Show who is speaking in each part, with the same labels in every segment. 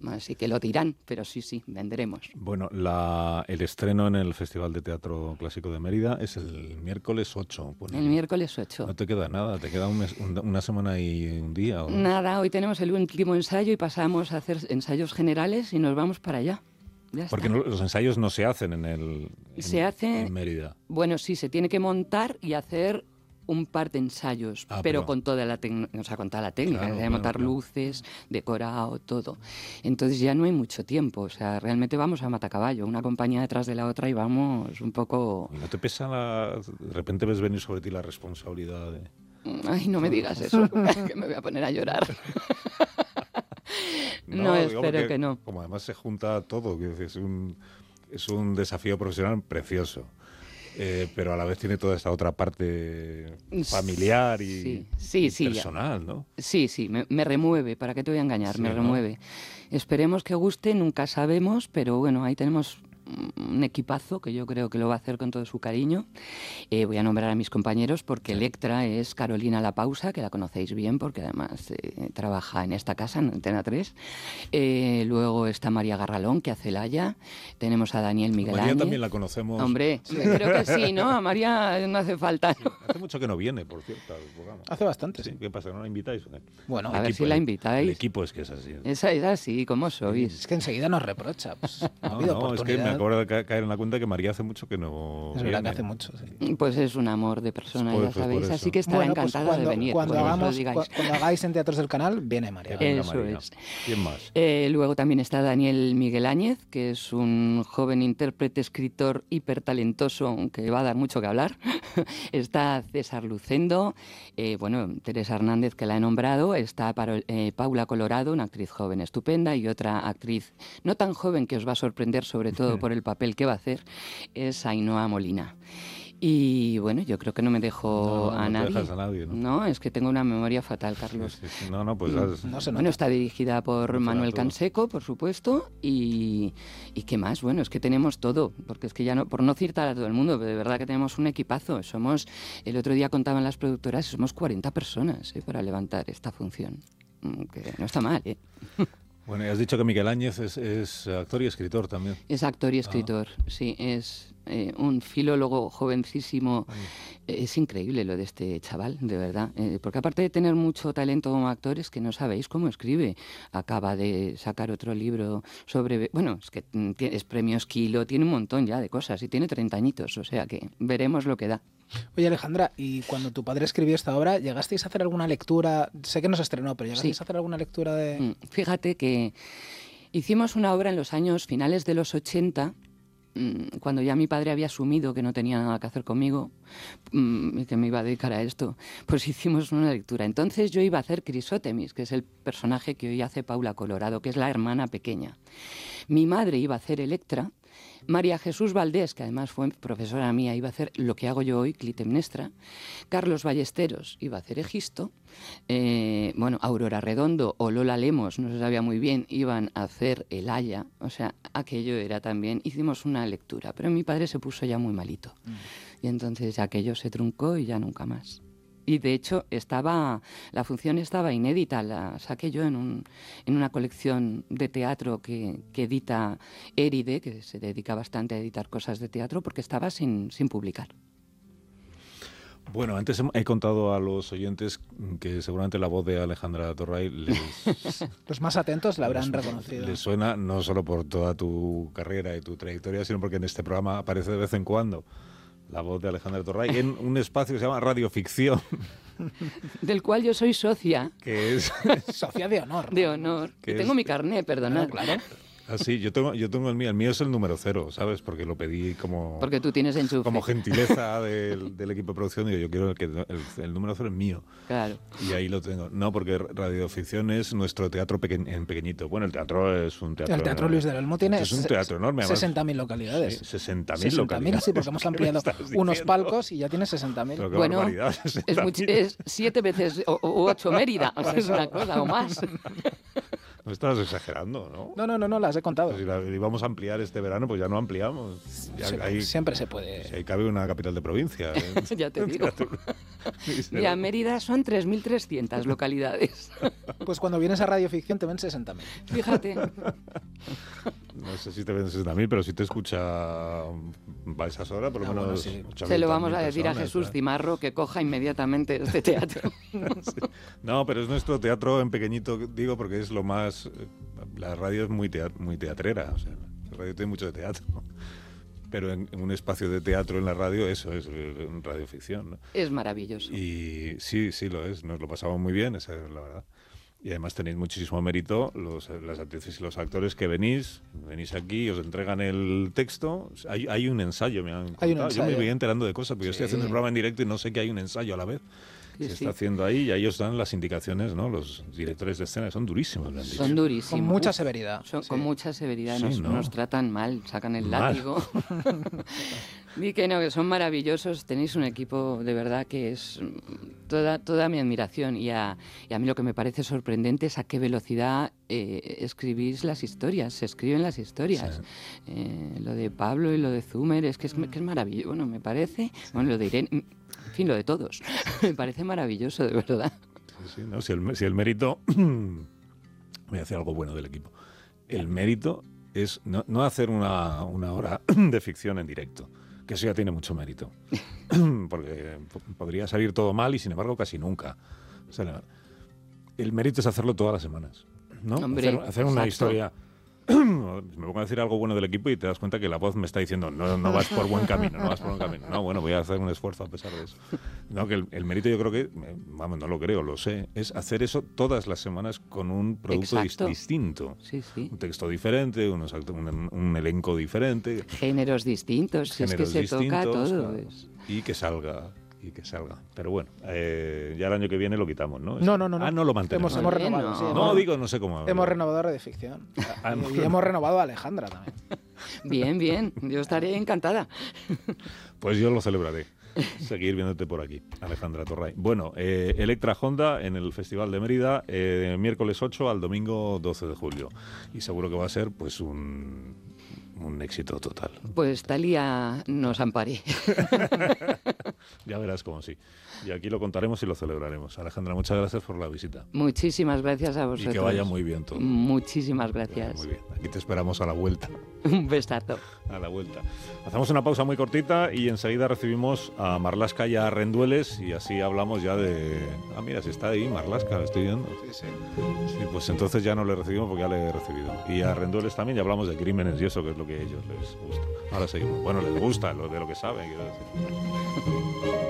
Speaker 1: Así que lo dirán, pero sí, vendremos.
Speaker 2: Bueno, el estreno en el Festival de Teatro Clásico de Mérida es el miércoles 8.
Speaker 1: El miércoles 8.
Speaker 2: No te queda nada, te queda una semana y un día. ¿O?
Speaker 1: Nada, hoy tenemos el último ensayo y pasamos a hacer ensayos generales y nos vamos para allá.
Speaker 2: Porque los ensayos no se hacen en Mérida.
Speaker 1: Bueno, sí, se tiene que montar y hacer un par de ensayos, pero con toda la técnica, de montar luces, decorado, todo. Entonces ya no hay mucho tiempo, o sea, realmente vamos a matacaballo, una compañía detrás de la otra y vamos un poco...
Speaker 2: ¿Y no te pesa de repente ves venir sobre ti la responsabilidad de...?
Speaker 1: Ay, no me digas eso, que me voy a poner a llorar. No, espero que no.
Speaker 2: Como además se junta todo, que es un desafío profesional precioso. Pero a la vez tiene toda esta otra parte familiar y personal, ¿no?
Speaker 1: Sí, me remueve, ¿para qué te voy a engañar? Me remueve. Esperemos que guste, nunca sabemos, pero bueno, ahí tenemos un equipazo que yo creo que lo va a hacer con todo su cariño. Voy a nombrar a mis compañeros porque Electra es Carolina La Pausa, que la conocéis bien porque además trabaja en esta casa, en Antena 3. Luego está María Garralón, que hace Laia. Tenemos a Daniel Miguel Áñez.
Speaker 2: María también la conocemos.
Speaker 1: Hombre, creo que sí, ¿no? A María no hace falta.
Speaker 2: Sí, hace mucho que no viene, por cierto.
Speaker 3: Hace bastante, sí.
Speaker 2: ¿Qué pasa? ¿No la invitáis?
Speaker 1: Bueno, a ver si la invitáis.
Speaker 2: El equipo es que es así.
Speaker 1: Es así, ¿cómo sois?
Speaker 3: Es que enseguida nos reprocha. Pues,
Speaker 2: no, es que me acabo de caer en la cuenta que María hace mucho que no
Speaker 3: es verdad que hace mucho, sí.
Speaker 1: Pues es un amor de persona, ya sabéis, así que estará encantada de venir.
Speaker 3: Cuando hagáis en Teatros del Canal, viene María.
Speaker 2: Eso es. ¿Quién más?
Speaker 1: Luego también está Daniel Miguel Áñez, que es un joven intérprete, escritor hipertalentoso, que va a dar mucho que hablar. Está César Lucendo, Teresa Hernández, que la he nombrado, está Paula Colorado, una actriz joven estupenda, y otra actriz no tan joven que os va a sorprender, sobre todo por el papel que va a hacer, es Ainhoa Molina. Y bueno, yo creo que no me dejo a nadie.
Speaker 2: No dejas a nadie, ¿no?
Speaker 1: No, es que tengo una memoria fatal, Carlos.
Speaker 2: Sí. No, pues...
Speaker 1: Bueno, está dirigida por Manuel Canseco, por supuesto, y ¿qué más? Bueno, es que tenemos todo, porque es que ya no, por no citar a todo el mundo, pero de verdad que tenemos un equipazo. El otro día contaban las productoras, somos 40 personas para levantar esta función, que no está mal, ¿eh?
Speaker 2: Bueno, y has dicho que Miguel Áñez es actor y escritor también.
Speaker 1: Es actor y escritor, sí, es un filólogo jovencísimo. Es increíble lo de este chaval, de verdad, porque aparte de tener mucho talento como actor, es que no sabéis cómo escribe. Acaba de sacar otro libro sobre... Bueno, es que es premios Kilo, tiene un montón ya de cosas y tiene 30 añitos, o sea que veremos lo que da.
Speaker 3: Oye, Alejandra, y cuando tu padre escribió esta obra, ¿llegasteis a hacer alguna lectura? Sé que no se estrenó, pero ¿llegasteis a hacer alguna lectura de...?
Speaker 1: Fíjate que hicimos una obra en los años finales de los 80, cuando ya mi padre había asumido que no tenía nada que hacer conmigo y que me iba a dedicar a esto, pues hicimos una lectura. Entonces yo iba a hacer Crisótemis, que es el personaje que hoy hace Paula Colorado, que es la hermana pequeña. Mi madre iba a hacer Electra. María Jesús Valdés, que además fue profesora mía, iba a hacer lo que hago yo hoy, Clitemnestra. Carlos Ballesteros iba a hacer Egisto. Aurora Redondo o Lola Lemos, no se sabía muy bien, iban a hacer El Aya. O sea, aquello era también... Hicimos una lectura, pero mi padre se puso ya muy malito. Y entonces aquello se truncó y ya nunca más. Y de hecho la función estaba inédita, la saqué yo en una colección de teatro que edita Éride, que se dedica bastante a editar cosas de teatro, porque estaba sin publicar.
Speaker 2: Bueno, antes he contado a los oyentes que seguramente la voz de Alejandra Torray
Speaker 3: los más atentos la habrán reconocido.
Speaker 2: Les suena no solo por toda tu carrera y tu trayectoria, sino porque en este programa aparece de vez en cuando la voz de Alejandra Torray en un espacio que se llama Radioficción.
Speaker 1: Del cual yo soy socia.
Speaker 2: Que es...
Speaker 3: Socia de honor.
Speaker 1: De honor. Que tengo mi carné, perdonad.
Speaker 3: Claro.
Speaker 2: Ah, sí, yo tengo el mío es el número 0, ¿sabes? Porque lo pedí como...
Speaker 1: Porque tú tienes enchufe.
Speaker 2: Como gentileza del equipo de producción, digo, yo quiero el número 0 es mío.
Speaker 1: Claro.
Speaker 2: Y ahí lo tengo. No, porque Radioficción es nuestro teatro en pequeñito. Bueno, el teatro es un teatro...
Speaker 3: El Teatro Luis del Olmo tiene...
Speaker 2: Es un teatro enorme.
Speaker 3: 60.000 localidades.
Speaker 2: Sí, 60.000 localidades.
Speaker 3: Sí, porque hemos ampliado unos palcos y ya tiene 60.000.
Speaker 1: Bueno,
Speaker 2: 60.000.
Speaker 1: Es 7 veces o 8 Mérida, o sea, es una cosa o más.
Speaker 2: No estás exagerando, ¿no?
Speaker 3: No, las he contado.
Speaker 2: Si íbamos a ampliar este verano, pues ya no ampliamos.
Speaker 3: Siempre se puede.
Speaker 2: Si ahí cabe una capital de provincia.
Speaker 1: Ya te digo. Y a Mérida son 3.300 localidades.
Speaker 3: Pues cuando vienes a Radioficción te ven 60.000.
Speaker 1: Fíjate.
Speaker 2: No sé si te ven 60.000, pero si te escucha a esas horas, por lo menos...
Speaker 3: Bueno, sí.
Speaker 1: Se lo vamos a decir a Jesús Cimarro que coja inmediatamente este teatro.
Speaker 2: Sí. No, pero es nuestro teatro en pequeñito, digo, porque es lo más... La radio es muy teatrera, o sea, la radio tiene mucho de teatro. Pero en un espacio de teatro en la radio, eso es radioficción, ¿no?
Speaker 1: Es maravilloso.
Speaker 2: Y sí lo es, nos lo pasamos muy bien, esa es la verdad. Y además tenéis muchísimo mérito las actrices y los actores que venís aquí, os entregan el texto. Hay un ensayo, me han contado. Yo me voy enterando de cosas, porque yo estoy haciendo el programa en directo y no sé que hay un ensayo a la vez. Se está haciendo ahí y ahí os dan las indicaciones, ¿no? Los directores de escena son durísimos.
Speaker 1: Son durísimos.
Speaker 3: Con mucha severidad.
Speaker 1: Con mucha severidad.
Speaker 2: Sí,
Speaker 1: nos tratan mal, sacan el látigo. Di que no, que son maravillosos. Tenéis un equipo de verdad que es toda mi admiración. Y a mí lo que me parece sorprendente es a qué velocidad escribís las historias. Se escriben las historias. Sí. Lo de Pablo y lo de Zumer es que es maravilloso. Bueno, me parece... Bueno, lo de Irene... En fin, lo de todos. Me parece maravilloso, de verdad.
Speaker 2: Sí, no, si el mérito... Voy a hacer algo bueno del equipo. El mérito es no hacer una hora de ficción en directo, que eso ya tiene mucho mérito. Porque podría salir todo mal y, sin embargo, casi nunca. O sea, el mérito es hacerlo todas las semanas, ¿no?
Speaker 1: Hombre,
Speaker 2: hacer una historia... Me pongo a decir algo bueno del equipo y te das cuenta que la voz me está diciendo no vas por buen camino, no vas por buen camino. No, bueno, voy a hacer un esfuerzo a pesar de eso. No, que el mérito yo creo que, vamos, no lo creo, lo sé, es hacer eso todas las semanas con un producto distinto.
Speaker 1: Sí.
Speaker 2: Un texto diferente, un elenco diferente.
Speaker 1: Géneros distintos, si es que se toca todo.
Speaker 2: Claro, y que salga. Pero bueno, ya el año que viene lo quitamos, ¿no?
Speaker 3: No.
Speaker 2: No lo mantenemos.
Speaker 3: Hemos renovado.
Speaker 2: No. Sí, no sé cómo.
Speaker 3: Hemos renovado a Radioficción. Y hemos renovado a Alejandra también.
Speaker 1: Bien. Yo estaré encantada.
Speaker 2: Pues yo lo celebraré. Seguir viéndote por aquí, Alejandra Torray. Bueno, Electra Honda en el Festival de Mérida, miércoles 8 al domingo 12 de julio. Y seguro que va a ser pues un éxito total.
Speaker 1: Pues Thalía nos ampare.
Speaker 2: Ya verás cómo sí. Y aquí lo contaremos y lo celebraremos. Alejandra, muchas gracias por la visita.
Speaker 1: Muchísimas gracias a vosotros.
Speaker 2: Y que vaya muy bien todo.
Speaker 1: Muchísimas gracias.
Speaker 2: Muy bien. Aquí te esperamos a la vuelta.
Speaker 1: Un besazo.
Speaker 2: A la vuelta. Hacemos una pausa muy cortita y enseguida recibimos a Marlaska y a Rendueles y así hablamos ya de... Ah, mira, si está ahí Marlaska, lo estoy viendo.
Speaker 3: Sí.
Speaker 2: Sí, pues entonces ya no le recibimos porque ya le he recibido. Y a Rendueles también ya hablamos de crímenes y eso, que es lo que a ellos les gusta. Ahora seguimos. Bueno, les gusta de lo que saben, quiero decir.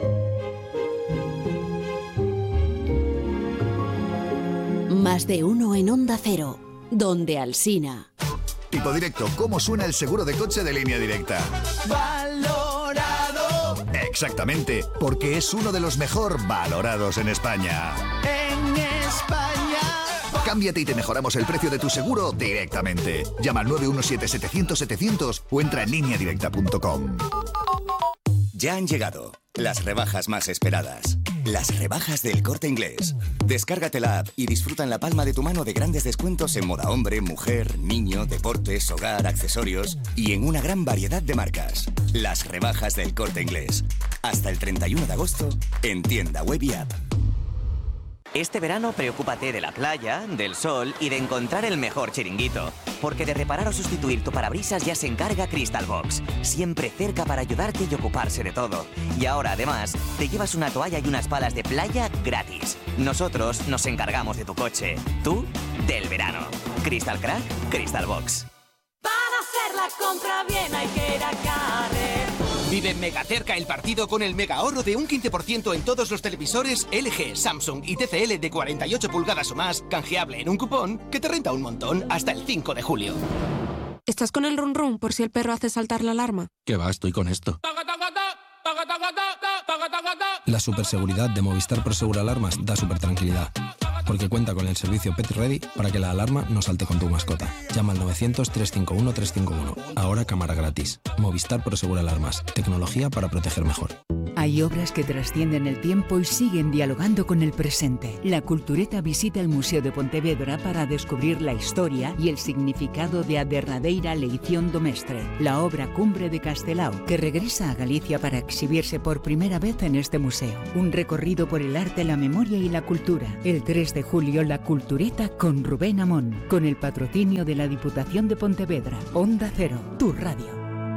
Speaker 4: Más de uno en Onda Cero, donde Alsina.
Speaker 5: Tipo Directo, ¿cómo suena el seguro de coche de Línea Directa?
Speaker 6: Valorado.
Speaker 5: Exactamente, porque es uno de los mejor valorados en España.
Speaker 6: En España.
Speaker 5: Cámbiate y te mejoramos el precio de tu seguro directamente. Llama al 917-700-700 o entra en lineadirecta.com.
Speaker 7: Ya han llegado las rebajas más esperadas. Las rebajas del Corte Inglés. Descárgate la app y disfruta en la palma de tu mano de grandes descuentos en moda hombre, mujer, niño, deportes, hogar, accesorios y en una gran variedad de marcas. Las rebajas del Corte Inglés. Hasta el 31 de agosto en tienda web y app.
Speaker 8: Este verano preocúpate de la playa, del sol y de encontrar el mejor chiringuito. Porque de reparar o sustituir tu parabrisas ya se encarga Crystal Box. Siempre cerca para ayudarte y ocuparse de todo. Y ahora, además, te llevas una toalla y unas palas de playa gratis. Nosotros nos encargamos de tu coche. Tú, del verano. Crystal Crack, Crystal Box.
Speaker 9: Para hacer la compra bien hay que ir a Carrefour.
Speaker 10: Vive mega cerca el partido con el mega ahorro de un 15% en todos los televisores LG, Samsung y TCL de 48 pulgadas o más, canjeable en un cupón que te renta un montón hasta el 5 de julio.
Speaker 11: ¿Estás con el run run por si el perro hace saltar la alarma?
Speaker 12: ¿Qué va? Estoy con esto. La superseguridad de Movistar Prosegur Alarmas da super tranquilidad, porque cuenta con el servicio Pet Ready para que la alarma no salte con tu mascota. Llama al 900-351-351. Ahora cámara gratis. Movistar Prosegur Alarmas. Tecnología para proteger mejor.
Speaker 13: Hay obras que trascienden el tiempo y siguen dialogando con el presente. La Cultureta visita el Museo de Pontevedra para descubrir la historia y el significado de A derradeira leición do mestre, la obra cumbre de Castelao, que regresa a Galicia para exhibirse por primera vez en este museo. Un recorrido por el arte, la memoria y la cultura. El 3 de julio, La Cultureta con Rubén Amón, con el patrocinio de la Diputación de Pontevedra. Onda Cero, tu radio.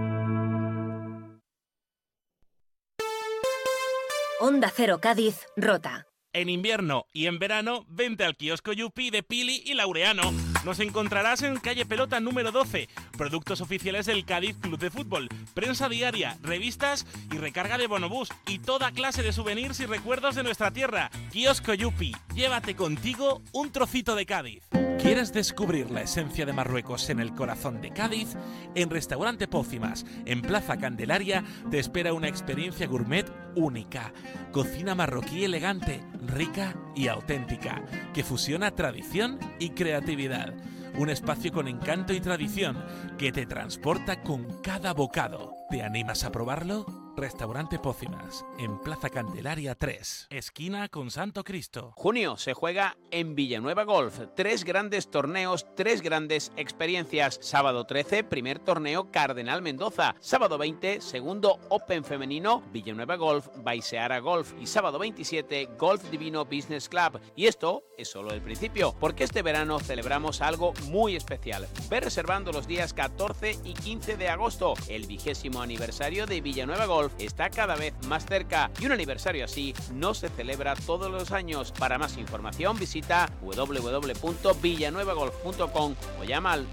Speaker 14: Onda Cero Cádiz, Rota.
Speaker 15: En invierno y en verano, vente al kiosco Yupi de Pili y Laureano. Nos encontrarás en calle Pelota número 12. Productos oficiales del Cádiz Club de Fútbol, prensa diaria, revistas y recarga de bonobús. Y toda clase de souvenirs y recuerdos de nuestra tierra. Kiosco Yupi, llévate contigo un trocito de Cádiz. ¿Quieres descubrir la esencia de Marruecos en el corazón de Cádiz? En Restaurante Pócimas, en Plaza Candelaria, te espera una experiencia gourmet única. Cocina marroquí elegante, rica y auténtica, que fusiona tradición y creatividad. Un espacio con encanto y tradición que te transporta con cada bocado. ¿Te animas a probarlo? Restaurante Pócimas, en Plaza Candelaria 3, esquina con Santo Cristo.
Speaker 16: Junio se juega en Villanueva Golf. 3 grandes torneos, 3 grandes experiencias. Sábado 13, primer torneo Cardenal Mendoza. Sábado 20, segundo Open femenino Villanueva Golf, Baiseara Golf. Y sábado 27, Golf Divino Business Club. Y esto es solo el principio, porque este verano celebramos algo muy especial. Ve reservando los días 14 y 15 de agosto. El 20º aniversario de Villanueva Golf está cada vez más cerca y un aniversario así no se celebra todos los años. Para más información visita www.villanuevagolf.com o llama al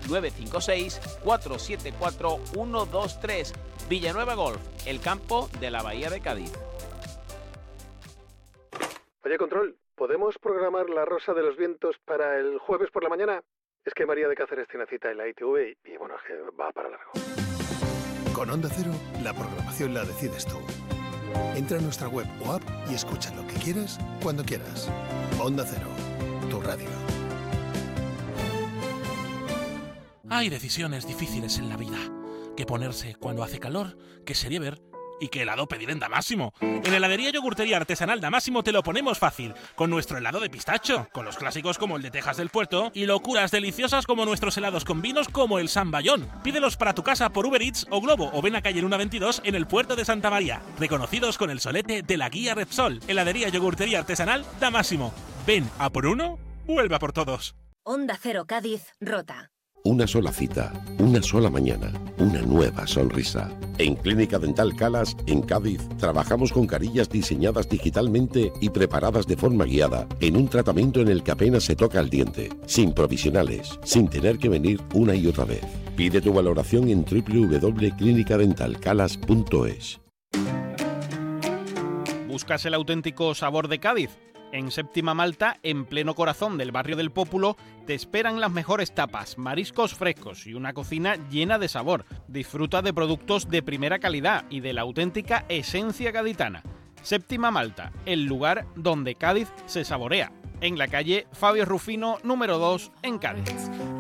Speaker 16: 956-474-123. Villanueva Golf, el campo de la Bahía de Cádiz.
Speaker 17: Oye, Control, ¿podemos programar la Rosa de los Vientos para el jueves por la mañana? Es que María de Cáceres tiene cita en la ITV y bueno, es que va para largo.
Speaker 18: Con Onda Cero, la programación la decides tú. Entra a nuestra web o app y escucha lo que quieras, cuando quieras. Onda Cero, tu radio.
Speaker 15: Hay decisiones difíciles en la vida. Que ponerse cuando hace calor, que sería ver y qué helado pedir en Damásimo. En heladería yogurtería artesanal Damásimo te lo ponemos fácil, con nuestro helado de pistacho, con los clásicos como el de Tejas del Puerto y locuras deliciosas como nuestros helados con vinos como el San Bayón. Pídelos para tu casa por Uber Eats o Globo o ven a calle Luna 22 en el puerto de Santa María, reconocidos con el solete de la guía Repsol. Heladería yogurtería artesanal Damásimo. Ven a por uno, vuelve a por todos.
Speaker 14: Onda Cero Cádiz, Rota.
Speaker 19: Una sola cita, una sola mañana, una nueva sonrisa. En Clínica Dental Calas, en Cádiz, trabajamos con carillas diseñadas digitalmente y preparadas de forma guiada, en un tratamiento en el que apenas se toca el diente, sin provisionales, sin tener que venir una y otra vez. Pide tu valoración en www.clinicadentalcalas.es.
Speaker 20: ¿Buscas el auténtico sabor de Cádiz? En Séptima Malta, en pleno corazón del barrio del Pópulo, te esperan las mejores tapas, mariscos frescos y una cocina llena de sabor. Disfruta de productos de primera calidad y de la auténtica esencia gaditana. Séptima Malta, el lugar donde Cádiz se saborea. En la calle Fabio Rufino, número 2, en Cádiz.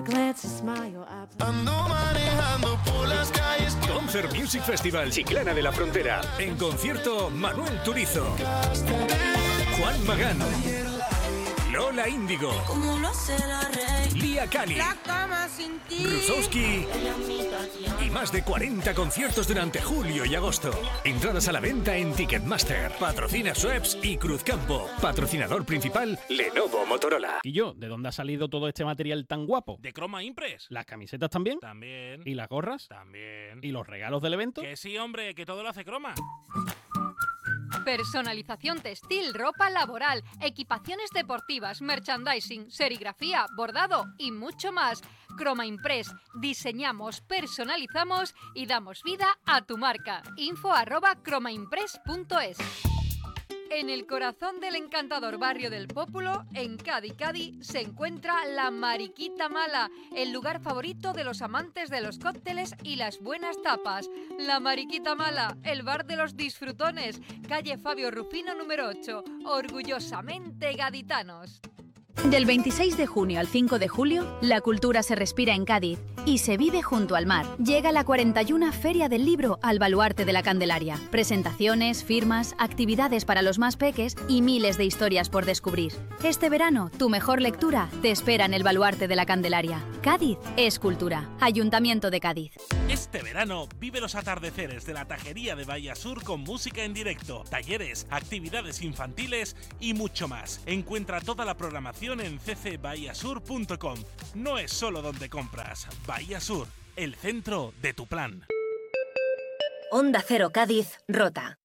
Speaker 21: Concert Music Festival Chiclana de la Frontera. En concierto, Manuel Turizo, Juan Magán, Lola Índigo, Lía Cali, Rusowski y más de 40 conciertos durante julio y agosto. Entradas a la venta en Ticketmaster. Patrocina Schweppes y Cruzcampo. Patrocinador principal, Lenovo Motorola.
Speaker 20: ¿Y yo? ¿De dónde ha salido todo este material tan guapo?
Speaker 15: ¿De Croma Impress?
Speaker 20: ¿Las camisetas también?
Speaker 15: También.
Speaker 20: ¿Y las gorras?
Speaker 15: También.
Speaker 20: ¿Y los regalos del evento?
Speaker 15: Que sí, hombre, que todo lo hace Croma.
Speaker 22: Personalización textil, ropa laboral, equipaciones deportivas, merchandising, serigrafía, bordado y mucho más. Croma Impress. Diseñamos, personalizamos y damos vida a tu marca. info@cromaimpress.es. En el corazón del encantador barrio del Pópulo, en Cádiz, se encuentra La Mariquita Mala, el lugar favorito de los amantes de los cócteles y las buenas tapas. La Mariquita Mala, el bar de los disfrutones, calle Fabio Rufino número 8, orgullosamente gaditanos.
Speaker 1: Del 26 de junio al 5 de julio, la cultura se respira en Cádiz y se vive junto al mar. Llega la 41 Feria del Libro al Baluarte de la Candelaria. Presentaciones, firmas, actividades para los más peques y miles de historias por descubrir. Este verano, tu mejor lectura te espera en el Baluarte de la Candelaria. Cádiz es cultura. Ayuntamiento de Cádiz.
Speaker 15: Este verano vive los atardeceres de la Tajería de Bahía Sur con música en directo, talleres, actividades infantiles y mucho más. Encuentra toda la programación en ccbahiasur.com. No es solo donde compras. Bahía Sur, el centro de tu plan.
Speaker 14: Onda Cero Cádiz, Rota.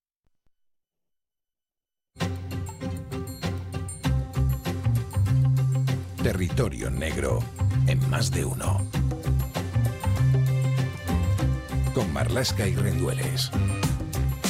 Speaker 21: Territorio negro en Más de Uno. Con Marlaska y Rendueles.